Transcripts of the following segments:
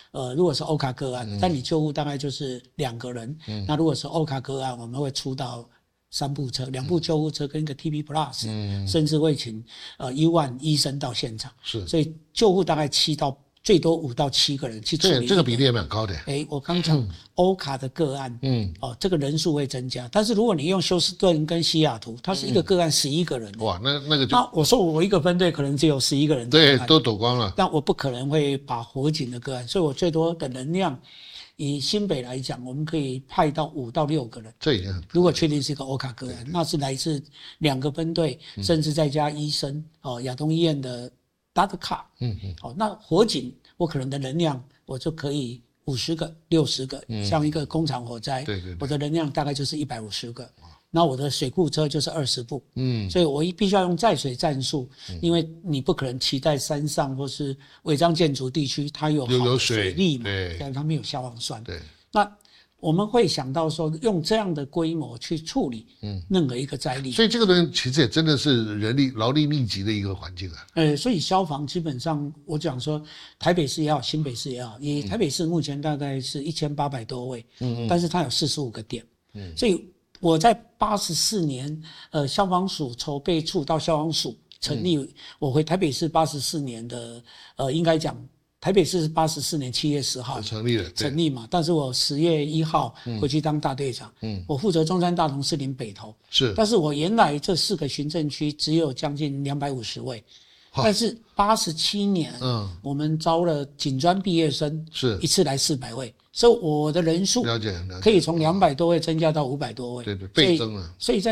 如果是欧卡个案，但你救护大概就是2个人。那如果是欧卡个案，我们会出到3部车，2部救护车跟一个 TP Plus，甚至会请U1医生到现场。 是， 所以救护大概最多5到7个人去处理。 这个比例也蛮高的。 我刚讲欧卡的个案，这个人数会增加。但是如果你用休斯顿跟西雅图，它是一个个案11个人。 哇，那个就我说我一个分队可能只有11个人。 对，都躲光了。 但我不可能会把火警的个案，所以我最多的能量。以新北来讲，我们可以派到5到6个人，这已经很。如果确定是一个欧卡个案，那是来自2个分队，甚至再加医生亚东医院的 Data Car。那火警我可能的能量我就可以50个、60个，像一个工厂火灾，我的能量大概就是150个。那我的水库车就是20部，所以我必须要用载水战术，因为你不可能骑在山上或是违章建筑地区，它有好的水力嘛，对，它没有消防栓。对，那我们会想到说，用这样的规模去处理任何一个灾力。 所以这个东西其实也真的是劳力密集的一个环境啊。 所以消防基本上，我讲说，台北市也好，新北市也好，以台北市目前大概是1800多位，但是它有45个点，所以。我在84年，消防署筹备处到消防署成立，我回台北市84年的，应该讲台北市是84年7月10号成立嘛，但是我10月1号回去当大队长，我负责中山大同士林北投，但是我原来这4个行政区只有将近250位。但是87年，我们招了警专毕业生，一次来400位，所以我的人数可以从200多位增加到500多位， 对，倍增了。 所以在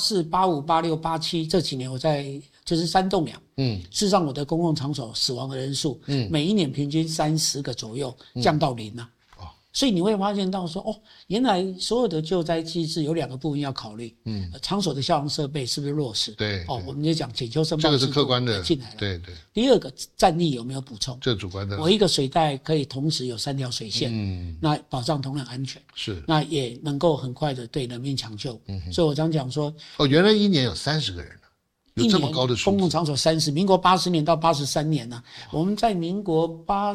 84、85、86、87这几年，我在就是3栋梁，事实上我的公共场所死亡的人数，每一年平均30个左右，降到0了。所以你会发现到说，原来所有的救灾机制有2个部分要考虑，场所的消防设备是不是落实？ 对， 我们就讲检修申报， 这个是客观的进来了。 对。 第2个战力有没有补充？ 这主观的。 我一个水带可以同时有3条水线，那保障同仁安全，是，那也能够很快的对人命抢救。所以我常讲说， 原来1年有30个人了。有这么高的数字， 公共场所30，民国80年到83年呢，我们在民国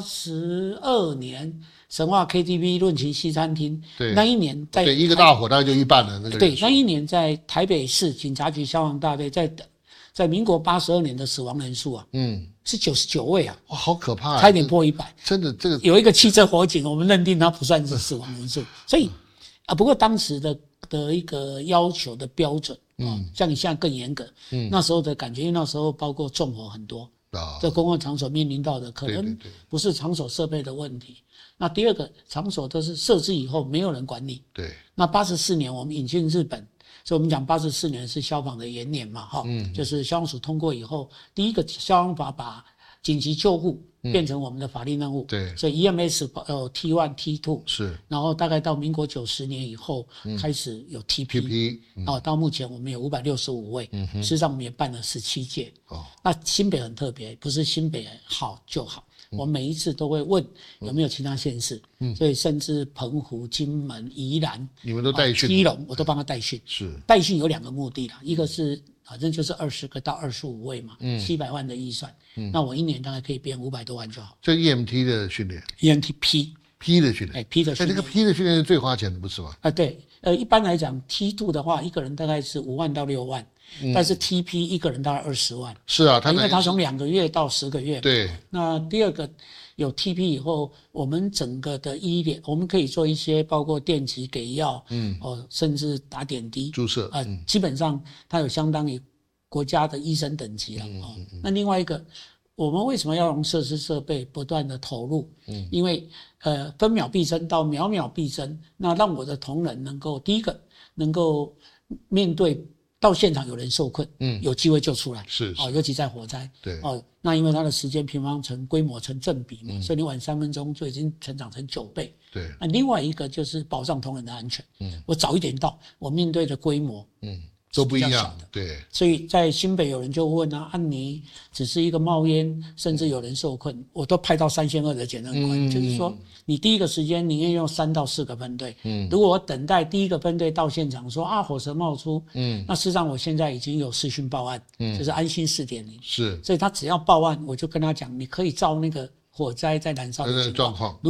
82年神话 KTV 论琴西餐厅，那一年对一个大火大概就一半了那个。 对，那一年在台北市警察局消防大队在民国82年的死亡人数啊，是99位啊， 哇，好可怕， 差一点破100， 真的这个有一个汽车火警，我们认定它不算是死亡人数，所以不过当时的一个要求的标准。像你现在更严格，那时候的感觉，因为那时候包括纵火很多，这公共场所面临到的可能不是场所设备的问题。那第2个场所都是设置以后没有人管理。对。那84年我们引进日本，所以我们讲84年是消防的元年嘛，就是消防署通过以后，第一个消防法把紧急救护变成我们的法定任务，对，所以 EMS 有 T1、T2 是，然后大概到民国90年以后开始有 TP，到目前我们有565位，事实上我们也办了17届。那新北很特别，不是新北好就好，我们每一次都会问有没有其他县市，所以甚至澎湖、金门、宜兰，你们都带训，基隆我都帮他带训。是带训有2个目的啦，一个是反正就是20个到25位嘛，700万的预算，那我1年大概可以编500多万就好。 这 EMT 的训练 ，EMT P 的训练 ，P 的训练， 这个 P 的训练是最花钱的，不是吗？ 对，一般来讲 T2 的话，一个人大概是5万到6万，但是 TP 一个人大概20万。是啊，因为他从2个月到10个月。对。那第2个有 TP 以后，我们整个的医疗，我们可以做一些包括电击给药，甚至打点滴注射，基本上它有相当于国家的医生等级了。那另外一个，我们为什么要用设施设备不断的投入？因为分秒必争到秒秒必争，那让我的同仁能够第一个能够面对到现场有人受困，有机会救出来，是尤其在火灾，对那因为它的时间平方成规模成正比嘛，所以你晚3分钟就已经成长成9倍，对。那另外一个就是保障同仁的安全，我早一点到，我面对的规模，都不一样，对。所以在新北有人就问啊，你只是一个冒烟，甚至有人受困，我都派到3200的检验官，就是说你第一个时间宁愿用3到4个分队，如果我等待第一个分队到现场说啊火舌冒出，那事实上我现在已经有视讯报案，就是安心4.0，是，所以他只要报案，我就跟他讲，你可以照那个火灾在燃烧的情况。